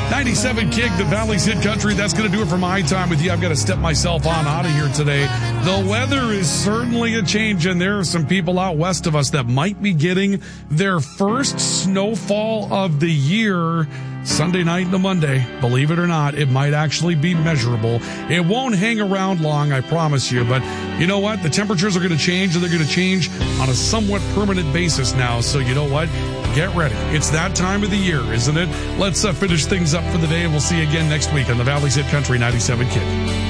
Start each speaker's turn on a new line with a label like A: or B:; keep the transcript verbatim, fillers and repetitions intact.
A: ninety-seven Kick, the Valley's Hit Country. That's going to do it for my time with you. I've got to step myself on out of here today. The weather is certainly a change, and there are some people out west of us that might be getting their first snowfall of the year Sunday night into Monday. Believe it or not, it might actually be measurable. It won't hang around long, I promise you. But you know what? The temperatures are going to change, and they're going to change on a somewhat permanent basis now. So you know what? Get ready. It's that time of the year, isn't it? Let's uh, finish things up for the day, and we'll see you again next week on the Valley's Hit Country ninety-seven Kick.